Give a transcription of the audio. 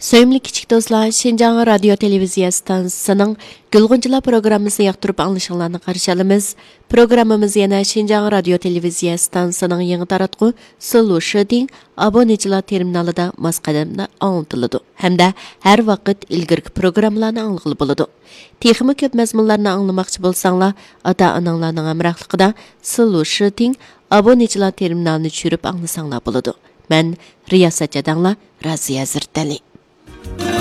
Söyümlü kichik do'stlar, Şinjan radio televiziya stansiyasining Gulg'unchilar programmasini yoqtirib anglashinglarni qarshi olamiz. Programmamiz yana Şinjan radio televiziya stansiyasining yangi taratqu Solution abonechilar terminalida masqadamda anglitiladi. Hamda har vaqt ilgirki programmalarni anglag'ili bo'ladi. Texnik ko'p mazmunlarni anglamoqchi bo'lsanglar, ota-onanglarning hamrohligida Solution abonechilar terminalini tushirib anglasanglar bo'ladi. Men Riyosat Jadanglar, Raziya Zirtali.